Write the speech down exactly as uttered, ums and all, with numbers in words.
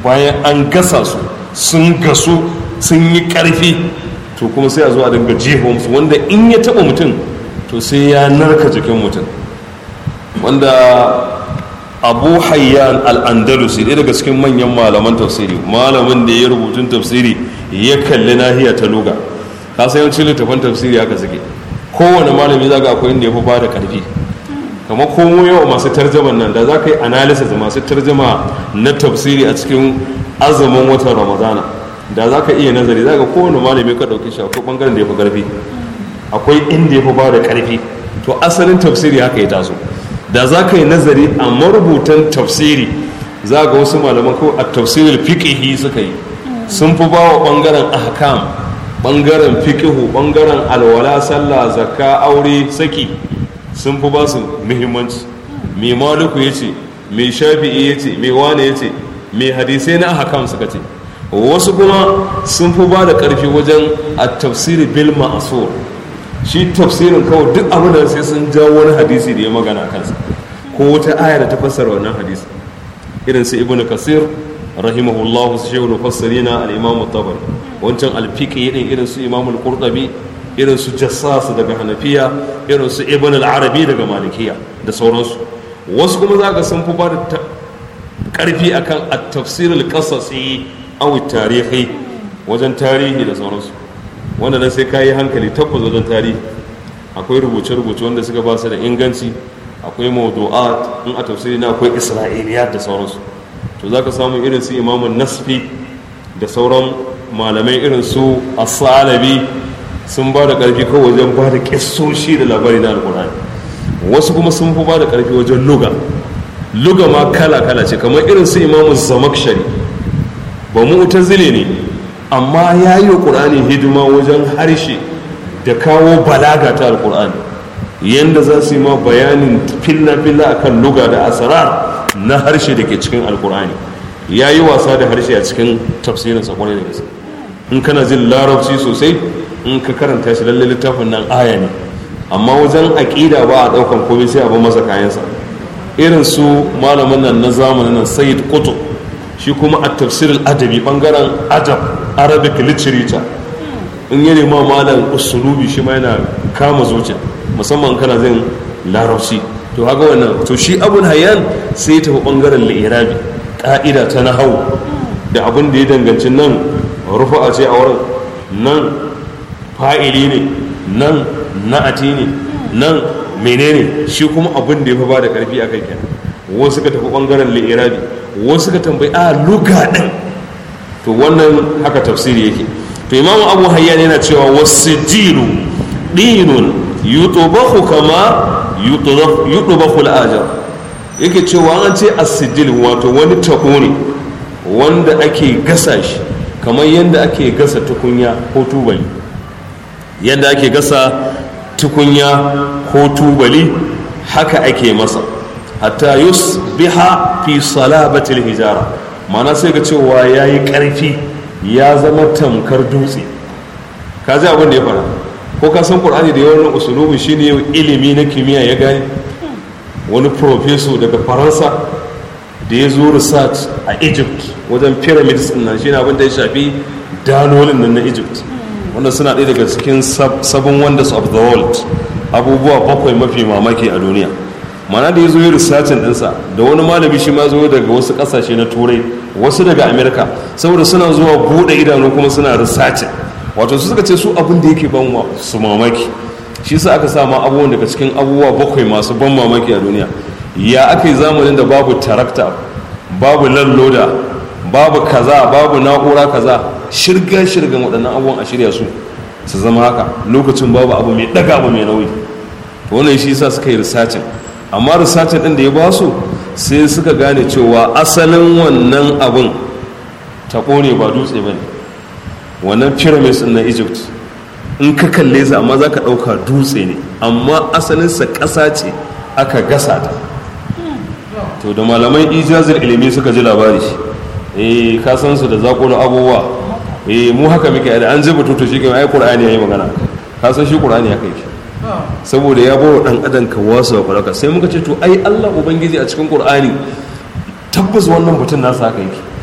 bayan an gasa su sun gasu sun yi ƙarfi, to kuma sai a zo a dinga jefa musu, wanda in ya taɓa mutum to sai ya narka jikin mutum. Wanda Abu Hayyan al-Andalusi, ɗaya daga cikin manyan malaman tafsiri, malamin da ya rubutun tafsiri ya kalli nahiya ta luga. Ka san yawancin littafan tafsiri haka suke, kowane malami za ga akwai inda ya fi ba da ƙarfi. Kamar komo yawa masu tarjaman nan, da za ka yi analysis masu tarjama na tafsiri a cikin azumin watan Ramadana, da za ka iya nazari za ga kowane malami ka ɗauki shi akwai ɓangaren da ya fi ƙarfi, akwai inda ya fi ba da ƙarfi. To asalin tafsiri haka ya taso. Da za ka yi nazari a marubutan tafsiri za ga wasu malaman kawai a tafsirin fiƙihi suka yi, sun fi ba wa ɓangaren ahkam, ɓangaren fiƙihu, ɓangaren alwala, sallah, zakka, aure, saki, sun fi ba su muhimmanci. Mai maluku ya ce, mai shafi'i ya ce, mai wane ya ce, mai hadisai na ahkam suka ce. Wasu kuma sun fi ba da ƙarfi wajen a tafsiri bil ma'asur, shi tafsirin kawai duk abin da sai sun jawo wani hadisi da ya magana a kansa ko wata aya da ta fassara wannan hadisi, irin su ibnu kasir rahimahullah, su shehu mufassirina al-imam at-tabari, wancan al-fiqhi din irin su imam al-qurtubi, irin su jassas daga hanafiya, irin su ibn al-arabi daga malikiya da sauransu. Wasu kuma zaka sun fi ba da karfi akan at-tafsir al-qasasi aw at-tarihi, wajen tarihi da sauransu, wanda nan sai ka yi hankali tabbas wajen tarihi. Akwai rubuce-rubuce wanda suka ba su da inganci, akwai mawdu'at, in a tafsiri na akwai isra'iliyat da sauransu. To za ka samu irin su imamun nasfi da sauran malamai irin su as-salabi sun ba da ƙarfi kawai wajen ba da ƙissoshi da labari na alƙur'ani. Wasu kuma sun fi ba da ƙarfi wajen luga, luga ma kala-kala ce, kamar irin su imamun zamakshari, ba mu'tazile ne amma ya yi wa ƙur'ani hidima wajen harshe da kawo balaga ta alƙur'ani, yadda za su yi ma bayanin filla-filla a kan luga da asarar na harshe da ke cikin alƙur'ani. Ya yi wasa da harshe a cikin tafsirinsa ƙwarai da gaske. In kana jin larabci sosai, in ka karanta shi lallai littafin nan aya ne, amma wajen aƙida ba a ɗaukan komai sai a ba masa kayansa. Irin su malamin nan na zamanin nan Sayyid Qutb, shi kuma a tafsirin adabi, bangaren adab, arabic literature, in yi nema malam usulubi shi ma yana kama zuciya, musamman kana zin larabci. To haka wannan, to shi Abul Hayyan sai ya tafi bangaren li'irabi, ka'ida ta nahau da abin da ya danganci nan rufa'a ce a wurin, nan fa'ili ne, nan na'ati ne, nan menene, shi kuma abin da ya fi ba da karfi a kai kenan. Wasu ka tafi bangaren li'irabi, wasu ka tambayi a luga ɗin. To wannan haka tafsiri yake. To imamu Abu Hayyan yana cewa wasijilu dinun yutubahu kama yutubahu al-ajar, yake cewa an ce as-sijil wato wani tako ne wanda ake gasa shi kamar yadda ake gasa tukunya ko tubali, yadda ake gasa tukunya ko tubali haka ake masa, hatta yusbiha fi salabatil hijara, mana sai ga cewa yayi karfi ya zama tamkar dutse. Ka ji abin da ya fara ko ka san Qur'ani da yawan usulubi shine ilimi na kimiyya ya gani. Wani professor daga Faransa da ya zo research a Egypt wajen pyramids din nan, shine abin da ya shafi dalolin nan na Egypt, wanda suna ɗaya daga cikin seven wonders of the world, abubuwa bakwai mafi mamaki a duniya. Mana da ya zo yi researchin ɗinsa da wani malami shi ma zo daga wasu ƙasashe na turai, wasu daga amerika, saboda suna zuwa buɗe idanu kuma suna researchin. Wato su suka ce su abin da yake ban su mamaki, shi sa aka sama abubuwan daga cikin abubuwa bakwai masu ban mamaki a duniya. Ya aka yi zamanin da babu tarakta, babu lalloda, babu kaza, babu na'ura kaza, shirga-shirgan waɗannan abubuwan a shirya su su zama haka, lokacin babu abu mai ɗaga abu mai nauyi. Wannan shi sa suka yi researchin. Amma researchin ɗin da ya ba su sai suka gane cewa asalin wannan abin taɓo ne ba dutse ba ne. Wannan pyramids na Egypt in ka kalle su amma za ka ɗauka dutse ne, amma asalinsa ƙasa ce aka gasa ta. To da malaman ijazir ilimi suka ji labari, eh ka san su da zaƙo abubuwa, eh mu haka muke da an zuba tutu shi kai ai Qur'ani yayi magana, ka san shi Qur'ani ya kai shi saboda ya bawa dan adam ka wasu wa sai muka ce to ai Allah ubangiji a cikin Qur'ani tabbas wannan batun nasa haka yake.